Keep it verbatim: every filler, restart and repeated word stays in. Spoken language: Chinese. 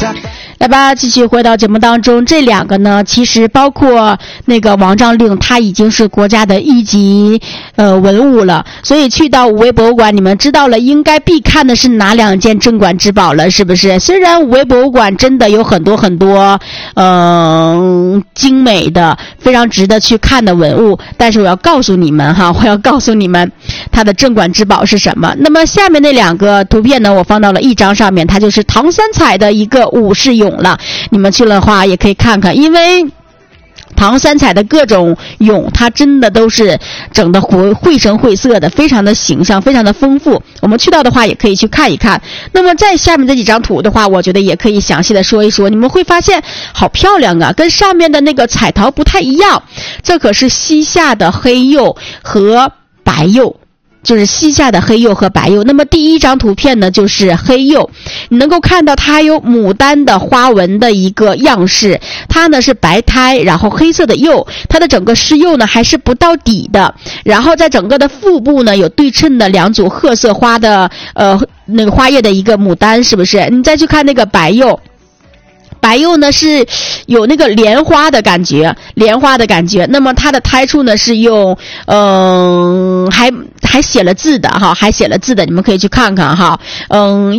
来吧，继续回到节目当中。这两个呢，其实包括那个王诏令，它已经是国家的一级呃文物了，所以去到武威博物馆，你们知道了应该必看的是哪两件镇馆之宝了，是不是？虽然武威博物馆真的有很多很多嗯、呃、精美的非常值得去看的文物，但是我要告诉你们哈，我要告诉你们它的镇馆之宝是什么。那么下面那两个图片呢，我放到了一张上面，它就是唐三彩的一个武士俑了，你们去了的话也可以看看，因为唐三彩的各种俑，它真的都是整的绘绘声绘色的，非常的形象，非常的丰富。我们去到的话也可以去看一看。那么在下面这几张图的话，我觉得也可以详细的说一说，你们会发现好漂亮啊，跟上面的那个彩陶不太一样。这可是西夏的黑釉和白釉，就是西夏的黑釉和白釉。那么第一张图片呢，就是黑釉，你能够看到它有牡丹的花纹的一个样式，它呢是白胎，然后黑色的釉，它的整个施釉呢还是不到底的，然后在整个的腹部呢有对称的两组褐色花的呃那个花叶的一个牡丹，是不是？你再去看那个白釉，白釉呢是有那个莲花的感觉，莲花的感觉。那么它的胎处呢是用嗯、呃、还还写了字的哈，还写了字的，你们可以去看看哈，嗯。